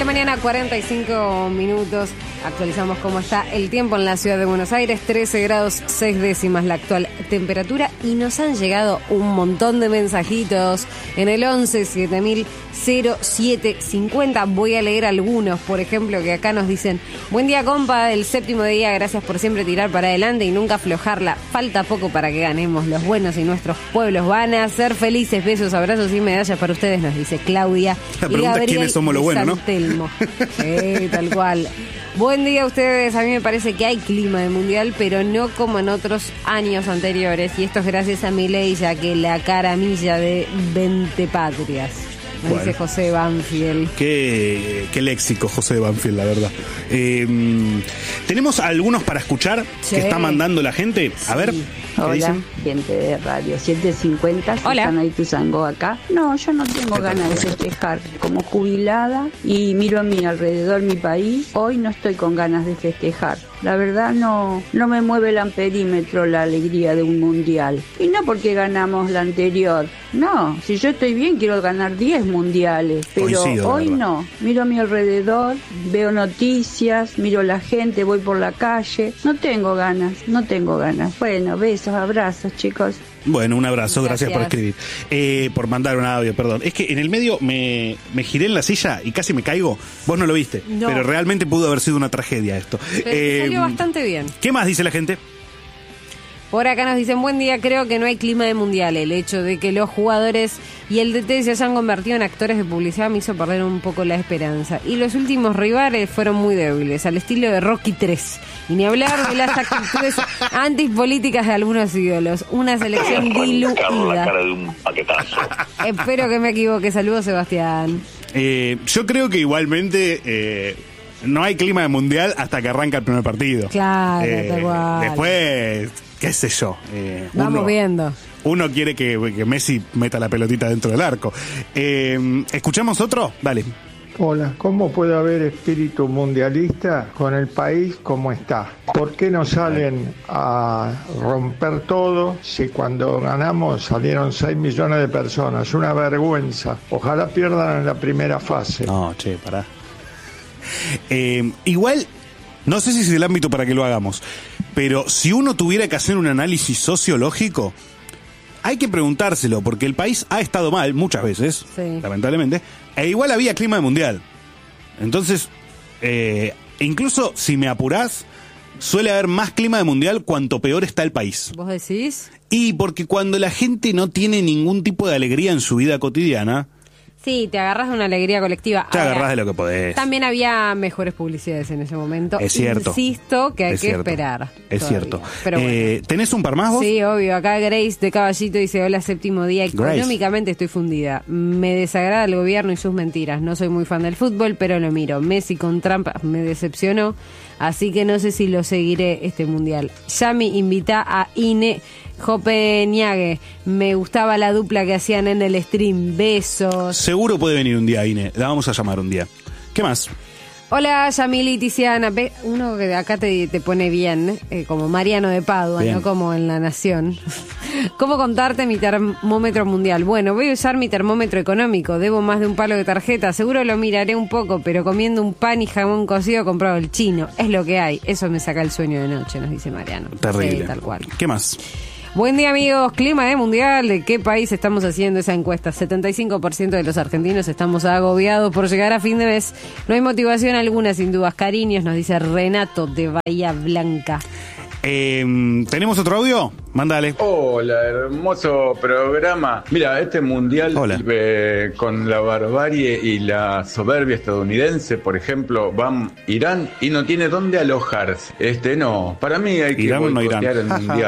la mañana, 45 minutos. Actualizamos cómo está el tiempo en la ciudad de Buenos Aires. 13 grados 6 décimas la actual temperatura. Y nos han llegado un montón de mensajitos en el 11 7000 0750. Voy a leer algunos, por ejemplo, que acá nos dicen: buen día, compa, el séptimo día, gracias por siempre tirar para adelante y nunca aflojarla. Falta poco para que ganemos. Los buenos y nuestros pueblos van a ser felices. Besos, abrazos y medallas para ustedes, nos dice Claudia. La pregunta es quiénes somos los buenos, ¿no? Telmo. Sí, tal cual. Buen día a ustedes. A mí me parece que hay clima de mundial, pero no como en otros años anteriores. Y esto es gracias a Milei, ya que la caramilla de 20 patrias. Bueno, dice José Banfield. Qué léxico, José Banfield, la verdad. Tenemos algunos para escuchar que está mandando la gente. A ver. Hola, dicen? gente de Radio 750. Hola. Susana Ituzango acá. No, yo no tengo ganas de festejar. Como jubilada y miro a mi alrededor, mi país, hoy no estoy con ganas de festejar. La verdad no me mueve el amperímetro la alegría de un mundial. Y no porque ganamos la anterior. No, si yo estoy bien quiero ganar 10 mundiales. Pero Coincido, hoy no. Miro a mi alrededor, veo noticias, miro la gente, voy por la calle. No tengo ganas. Bueno, besos, abrazos, chicos. Bueno, un abrazo, gracias por escribir. Por mandar un audio, perdón. Es que en el medio me giré en la silla y casi me caigo. Vos no lo viste, No. pero realmente pudo haber sido una tragedia esto. Pero salió bastante bien. ¿Qué más dice la gente? Por acá nos dicen: buen día, creo que no hay clima de mundial. El hecho de que los jugadores y el DT se hayan convertido en actores de publicidad me hizo perder un poco la esperanza. Y los últimos rivales fueron muy débiles, al estilo de Rocky 3. Y ni hablar de las actitudes antipolíticas de algunos ídolos. Una selección diluida. La cara de un paquetazo. Espero que me equivoque. Saludos, Sebastián. Yo creo que igualmente no hay clima de mundial hasta que arranca el primer partido. Claro, tal cual. Después, qué sé yo. Vamos viendo. Uno quiere que Messi meta la pelotita dentro del arco. ¿Escuchamos otro? Dale. Hola, ¿cómo puede haber espíritu mundialista con el país como está? ¿Por qué no salen a romper todo si cuando ganamos salieron 6 millones de personas? Una vergüenza. Ojalá pierdan en la primera fase. No, che, pará. Igual, no sé si es el ámbito para que lo hagamos, pero si uno tuviera que hacer un análisis sociológico, hay que preguntárselo, porque el país ha estado mal muchas veces, Sí. lamentablemente, e igual había clima de mundial. Entonces, incluso si me apurás, suele haber más clima de mundial cuanto peor está el país. ¿Vos decís? Y porque cuando la gente no tiene ningún tipo de alegría en su vida cotidiana, Sí, te agarras de una alegría colectiva. te Ahora, agarrás de lo que podés. también había mejores publicidades en ese momento. Es cierto. Insisto que hay Es que cierto. esperar. Es todavía. cierto. Pero bueno. ¿Tenés un par más vos? Sí, obvio. Acá Grace de Caballito dice: hola, séptimo día. Grace. Económicamente estoy fundida. Me desagrada el gobierno y sus mentiras. No soy muy fan del fútbol, pero lo miro. Messi con Trump me decepcionó. Así que no sé si lo seguiré este mundial. Yami invita a Ine Jopeñague. Me gustaba la dupla que hacían en el stream. Besos. Seguro puede venir un día, Ine. La vamos a llamar un día. ¿Qué más? Hola, Yamili Tiziana. Uno que de acá te pone bien, como Mariano de Padua, Bien. no como en La Nación. ¿Cómo contarte mi termómetro mundial? Bueno, voy a usar mi termómetro económico. Debo más de un palo de tarjeta. Seguro lo miraré un poco, pero comiendo un pan y jamón cocido comprado el chino. Es lo que hay. Eso me saca el sueño de noche, nos dice Mariano. Terrible. Sí, tal cual. ¿Qué más? Buen día, amigos. Clima de mundial. ¿De qué país estamos haciendo esa encuesta? 75% de los argentinos estamos agobiados por llegar a fin de mes. No hay motivación alguna, sin dudas. Cariños, nos dice Renato de Bahía Blanca. ¿Tenemos otro audio? Mándale. Hola, hermoso programa. Mira, este mundial Hola. con la barbarie y la soberbia estadounidense, por ejemplo, van Irán y no tiene dónde alojarse. No, para mí hay que Irán o no boicotear Irán. el mundial.